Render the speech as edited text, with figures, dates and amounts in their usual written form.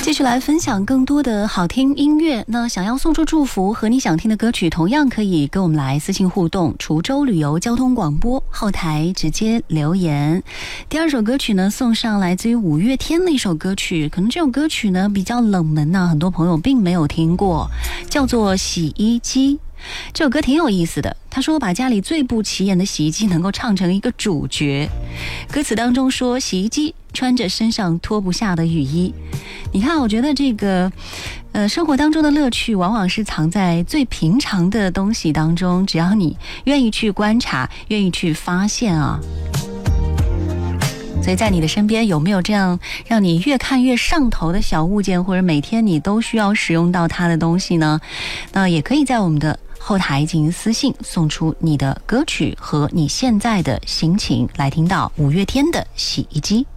继续来分享更多的好听音乐。那想要送出祝福和你想听的歌曲，同样可以跟我们来私信互动，滁州旅游交通广播后台直接留言。第二首歌曲呢，送上来自于五月天的一首歌曲，可能这首歌曲呢比较冷门呢，很多朋友并没有听过，叫做洗衣机。这首歌挺有意思的，他说把家里最不起眼的洗衣机能够唱成一个主角。歌词当中说，洗衣机穿着身上脱不下的雨衣。你看，我觉得这个生活当中的乐趣往往是藏在最平常的东西当中，只要你愿意去观察，愿意去发现啊。所以在你的身边有没有这样让你越看越上头的小物件，或者每天你都需要使用到它的东西呢？那也可以在我们的后台进行私信，送出你的歌曲和你现在的心情，来听到五月天的洗衣机。